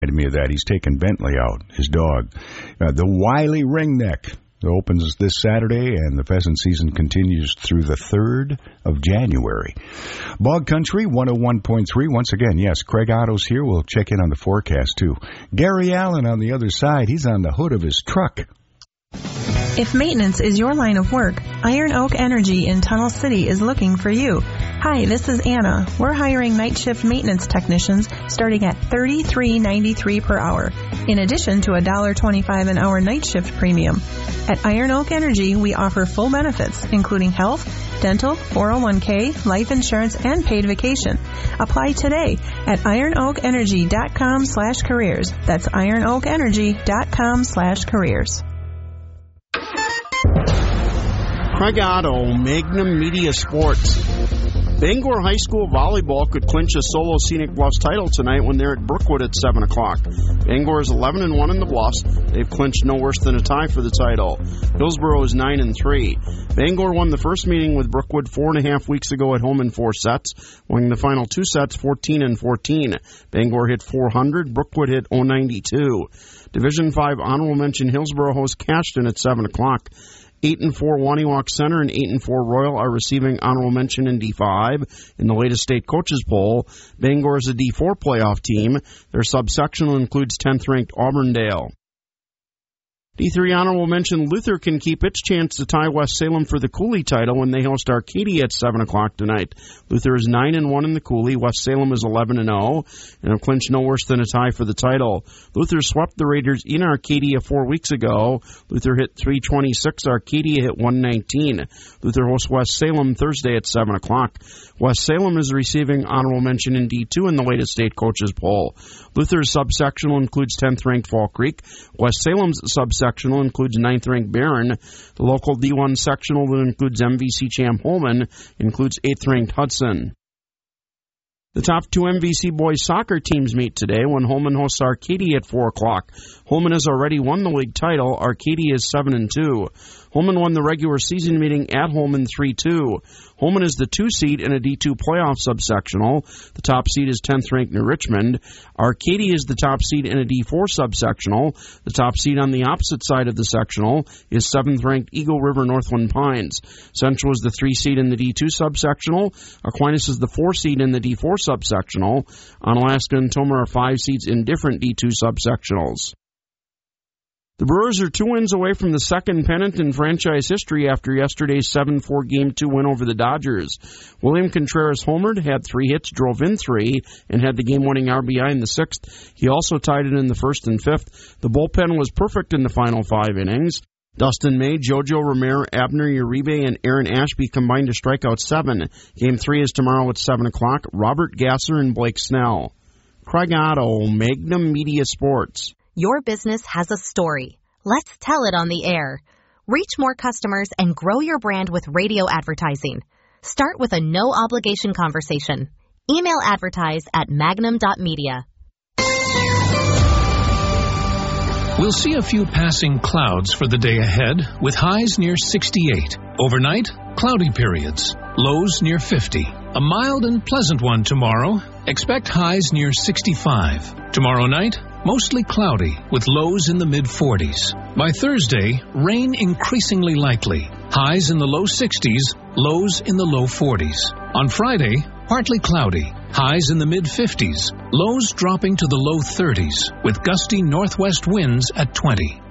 me of that. He's taken Bentley out, his dog. The Wiley Ringneck opens this Saturday, and the pheasant season continues through the 3rd of January. Bog Country 101.3. Once again, yes, Craig Otto's here. We'll check in on the forecast, too. Gary Allen on the other side. He's on the hood of his truck. If maintenance is your line of work, Iron Oak Energy in Tunnel City is looking for you. Hi, this is Anna. We're hiring night shift maintenance technicians starting at $33.93 per hour, in addition to $1.25 an hour night shift premium. At Iron Oak Energy, we offer full benefits, including health, dental, 401k, life insurance, and paid vacation. Apply today at ironoakenergy.com/careers. That's ironoakenergy.com/careers. Craig Otto, Magnum Media Sports. Bangor High School volleyball could clinch a solo Scenic Bluffs title tonight when they're at Brookwood at 7 o'clock. Bangor is 11-1 in the Bluffs. They've clinched no worse than a tie for the title. Hillsboro is 9-3. Bangor won the first meeting with Brookwood 4.5 weeks ago at home in 4 sets, winning the final 2 sets 14-14. Bangor hit .400. Brookwood hit .092. Division 5 honorable mention Hillsboro hosts Cashton at 7 o'clock. 8-4 Waniwak Center and 8-4 Royal are receiving honorable mention in D5. In the latest state coaches poll, Bangor is a D4 playoff team. Their subsectional includes 10th-ranked Auburndale. D3 honorable mention Luther can keep its chance to tie West Salem for the Cooley title when they host Arcadia at 7 o'clock tonight. Luther is 9-1 in the Cooley. West Salem is 11-0 and have clinched no worse than a tie for the title. Luther swept the Raiders in Arcadia 4 weeks ago. Luther hit .326. Arcadia hit .119. Luther hosts West Salem Thursday at 7 o'clock. West Salem is receiving honorable mention in D2 in the latest state coaches poll. Luther's subsectional includes 10th-ranked Fall Creek. West Salem's subsectional includes 9th-ranked Barron. The local D1 sectional that includes MVC champ Holman includes 8th-ranked Hudson. The top 2 MVC boys soccer teams meet today when Holman hosts Arcadia at 4 o'clock. Holman has already won the league title. Arcadia is 7-2. Holman won the regular season meeting at Holman 3-2. Holman is the 2 seed in a D2 playoff subsectional. The top seed is 10th-ranked New Richmond. Arcadia is the top seed in a D4 subsectional. The top seed on the opposite side of the sectional is 7th-ranked Eagle River Northland Pines. Central is the 3 seed in the D2 subsectional. Aquinas is the 4 seed in the D4 subsectional. Onalaska and Tomah are 5 seeds in different D2 subsectionals. The Brewers are 2 wins away from the second pennant in franchise history after yesterday's 7-4 Game 2 win over the Dodgers. William Contreras homered, had 3 hits, drove in 3, and had the game-winning RBI in the 6th. He also tied it in the 1st and 5th. The bullpen was perfect in the final 5 innings. Dustin May, Jojo Romero, Abner Uribe, and Aaron Ashby combined to strike out 7. Game 3 is tomorrow at 7 o'clock. Robert Gasser and Blake Snell. Craig Otto, Magnum Media Sports. Your business has a story. Let's tell it on the air. Reach more customers and grow your brand with radio advertising. Start with a no-obligation conversation. Email advertise at magnum.media. We'll see a few passing clouds for the day ahead, with highs near 68. Overnight, cloudy periods, lows near 50. A mild and pleasant one tomorrow. Expect highs near 65. Tomorrow night, mostly cloudy, with lows in the mid-40s. By Thursday, rain increasingly likely. Highs in the low 60s, lows in the low 40s. On Friday, partly cloudy. Highs in the mid-50s, lows dropping to the low 30s, with gusty northwest winds at 20.